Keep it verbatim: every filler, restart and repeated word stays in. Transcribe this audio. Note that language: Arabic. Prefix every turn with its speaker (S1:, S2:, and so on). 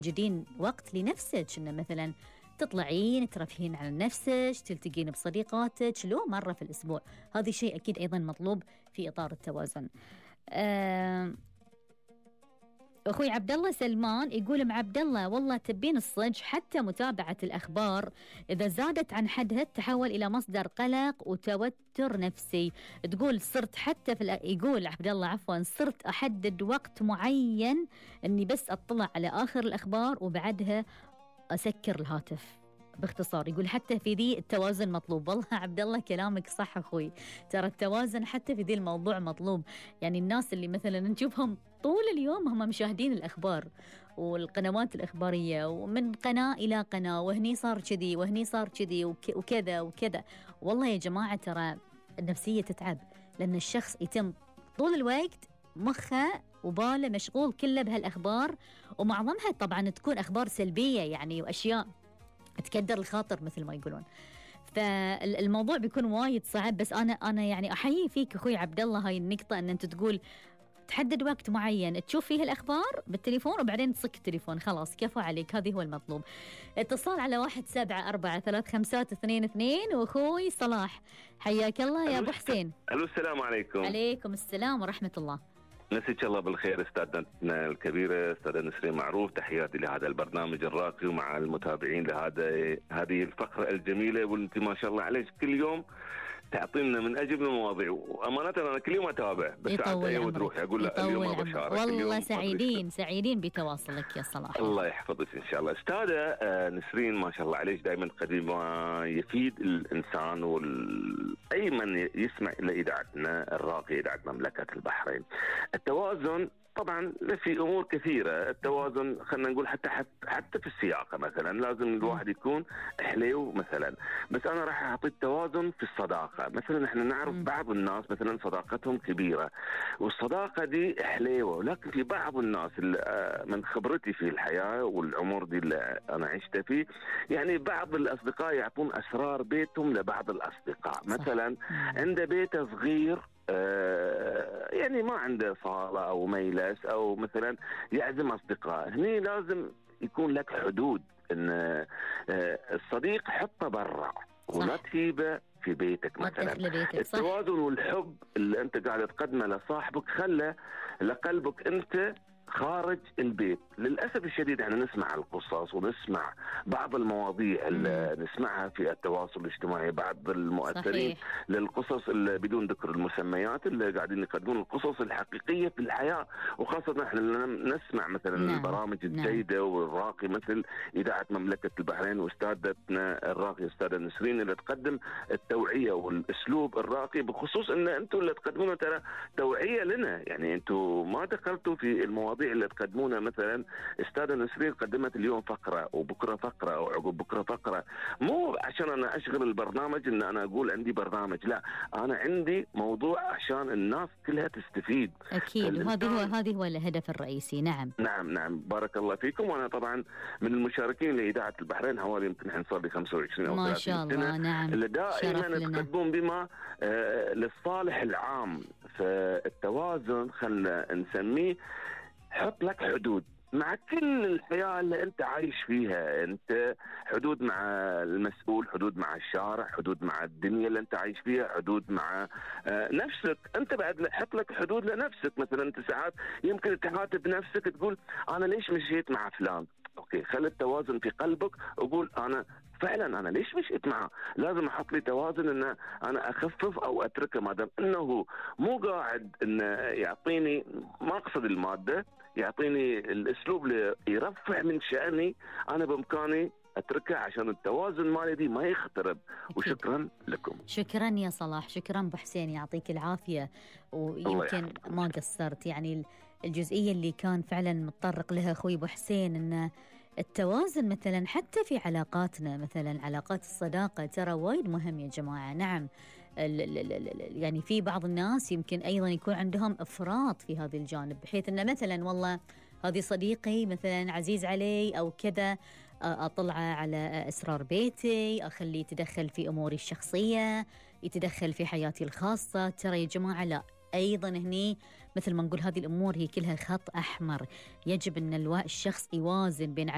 S1: تجدين وقت لنفسك، إنه مثلا تطلعين ترفهين على نفسك، تلتقين بصديقاتك لو مرة في الأسبوع. هذا شيء أكيد أيضا مطلوب في إطار التوازن. أه أخوي عبد الله سلمان يقول: ام عبد الله والله تبين الصج، حتى متابعة الأخبار إذا زادت عن حدها تحول إلى مصدر قلق وتوتر نفسي. تقول صرت حتى في يقول عبد الله عفوا صرت أحدد وقت معين إني بس أطلع على آخر الأخبار وبعدها أسكر الهاتف. باختصار يقول حتى في ذي التوازن مطلوب. والله عبد الله كلامك صح أخوي، ترى التوازن حتى في ذي الموضوع مطلوب. يعني الناس اللي مثلا نشوفهم طول اليوم هم مشاهدين الأخبار والقنوات الإخبارية، ومن قناة إلى قناة، وهني صار كذي وهني صار كذي وكذا وكذا. والله يا جماعة ترى النفسية تتعب، لأن الشخص يتم طول الوقت مخه وباله مشغول كله بهالأخبار، ومعظمها طبعا تكون أخبار سلبية يعني، وأشياء تكدر الخاطر مثل ما يقولون. فالموضوع بيكون وايد صعب. بس أنا أنا يعني أحيي فيك أخوي عبد الله هاي النقطة، أن أنت تقول تحدد وقت معين تشوف فيه الأخبار بالتليفون وبعدين تصك التليفون، خلاص كفو عليك، هذه هو المطلوب. اتصال على واحد سبعة أربعة ثلاث خمسات اثنين اثنين. وأخوي صلاح حياك الله يا أبو حسين.
S2: ألو السلام عليكم.
S1: عليكم السلام ورحمة الله.
S2: مساك الله بالخير استاذتنا الكبيرة استاذة نسرين معروف، تحياتي لهذا البرنامج الراقي ومع المتابعين لهذا هذه الفقرة الجميلة، وانت ما شاء الله عليك كل يوم تعطينا من أجل المواضيع، وأمانة أنا كل يوم أتابع بس ساعات أيود روحي أقول لا اليوم ما بشارك.
S1: والله سعيدين سعيدين بتواصلك يا صلاح.
S2: الله يحفظك إن شاء الله. أستاذة نسرين ما شاء الله عليك دائما قديم ما يفيد الإنسان وال... أي من يسمع إلى إذاعتنا الراقية إذاعة مملكة البحرين. التوازن طبعا في امور كثيره، التوازن خلينا نقول حتى حتى في السياقه مثلا لازم الواحد يكون حليو مثلا، بس انا راح اعطي التوازن في الصداقه. مثلا احنا نعرف بعض الناس مثلا صداقتهم كبيره والصداقه دي حليوه، ولكن في بعض الناس اللي من خبرتي في الحياه والعمر دي اللي انا عشت فيه، يعني بعض الاصدقاء يعطون اسرار بيتهم لبعض الاصدقاء. مثلا عنده بيته صغير آه يعني ما عنده صالة أو ميلس، أو مثلا يعزم أصدقاء، هني لازم يكون لك حدود، إن آه الصديق حطه برا ولا تجيبه في بيتك مثلا. التوازن والحب اللي أنت قاعد تقدمه لصاحبك خله لقلبك أنت خارج البيت. للأسف الشديد احنا نسمع القصص ونسمع بعض المواضيع اللي مم. نسمعها في التواصل الاجتماعي، بعض المؤثرين صحيح. للقصص اللي بدون ذكر المسميات اللي قاعدين يقدمون القصص الحقيقية في الحياة، وخاصة احنا نسمع مثلا نعم. البرامج الجيدة نعم. والراقي مثل إذاعة مملكة البحرين واستاذتنا الراقية أستاذة نسرين اللي تقدم التوعية والأسلوب الراقي، بخصوص ان انتم اللي تقدمون ترى توعية لنا، يعني انتم ما دخلتوا في المواضيع اللي تقدمونها. مثلا استاذة نسرين قدمت اليوم فقرة وبكرة فقرة وعقب بكرة فقرة، مو عشان انا اشغل البرنامج ان انا اقول عندي برنامج، لا انا عندي موضوع عشان الناس كلها تستفيد.
S1: اكيد، وهذا هو هذه هو الهدف الرئيسي. نعم
S2: نعم نعم بارك الله فيكم. وانا طبعا من المشاركين لاذاعة البحرين، حوالي يمكن حنصل لي خمسة وعشرين او
S1: ما شاء الله. نعم
S2: اللي دائما تقدمون بما آه للصالح العام. فالتوازن خلنا نسميه حط لك حدود مع كل الحياة اللي انت عايش فيها، انت حدود مع المسؤول، حدود مع الشارع، حدود مع الدنيا اللي انت عايش فيها، حدود مع آه نفسك. انت بعد حط لك حدود لنفسك. مثلا انت ساعات يمكن تحاسب نفسك تقول انا ليش مشيت مع فلان، اوكي خلي التوازن في قلبك وقول انا فعلا انا ليش مشيت معه، لازم احط لي توازن ان انا اخفف او اتركه، ما دام انه مو قاعد انه يعطيني ما اقصد الماده، يعطيني الاسلوب اللي يرفع من شأني، انا بامكاني اتركه عشان التوازن مالي دي ما يخترب. وشكرا لكم.
S1: شكرا يا صلاح، شكرا ابو حسين، يعطيك العافيه. ويمكن ما قصرت، يعني الجزئيه اللي كان فعلا متطرق لها اخوي ابو حسين ان التوازن مثلا حتى في علاقاتنا، مثلا علاقات الصداقه ترى وايد مهم يا جماعه. نعم يعني في بعض الناس يمكن ايضا يكون عندهم افراط في هذا الجانب، بحيث ان مثلا والله هذه صديقي مثلا عزيز علي او كذا، اطلعه على اسرار بيتي، اخليه يتدخل في اموري الشخصيه، يتدخل في حياتي الخاصه. ترى يا جماعه لا، أيضا هني مثل ما نقول هذه الأمور هي كلها خط أحمر، يجب أن الشخص يوازن بين